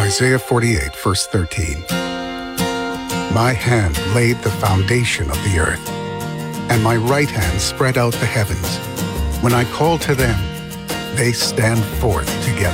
Isaiah 48, verse 13. My hand laid the foundation of the earth, and my right hand spread out the heavens. When I call to them, they stand forth together.